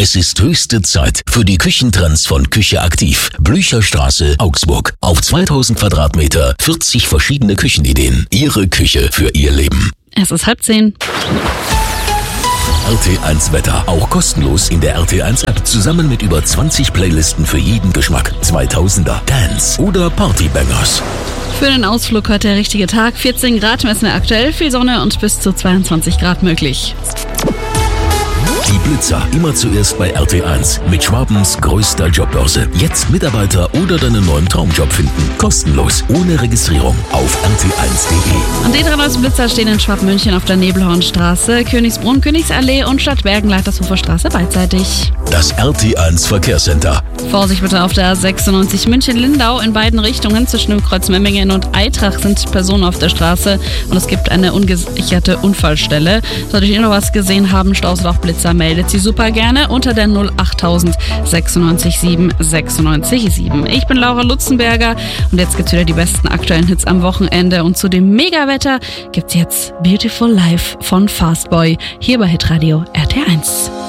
Es ist höchste Zeit für die Küchentrends von Küche Aktiv. Blücherstraße, Augsburg. Auf 2000 Quadratmeter, 40 verschiedene Küchenideen. Ihre Küche für Ihr Leben. Es ist 9:30. RT1 Wetter, auch kostenlos in der RT1 App, zusammen mit über 20 Playlisten für jeden Geschmack. 2000er, Dance oder Partybangers. Für den Ausflug heute der richtige Tag. 14 Grad messen wir aktuell, viel Sonne und bis zu 22 Grad möglich. Die Blitzer, immer zuerst bei RT1 mit Schwabens größter Jobbörse. Jetzt Mitarbeiter oder deinen neuen Traumjob finden. Kostenlos, ohne Registrierung auf rt1.de. Und die 3 neuesten Blitzer stehen in Schwab-München auf der Nebelhornstraße, Königsbrunn, Königsallee und Stadtbergen, Leitershofer Straße beidseitig. Das RT1 Verkehrscenter. Vorsicht bitte auf der 96 München-Lindau in beiden Richtungen. Zwischen dem Kreuz Memmingen und Eitrach sind Personen auf der Straße und es gibt eine ungesicherte Unfallstelle. Solltet ihr noch was gesehen haben, Staus oder auch Blitzer, meldet sie super gerne unter der 08000 96 7 96 7. Ich bin Laura Lutzenberger und jetzt gibt's wieder die besten aktuellen Hits am Wochenende und zu dem Megawetter gibt's jetzt Beautiful Life von Fastboy hier bei Hitradio RT1.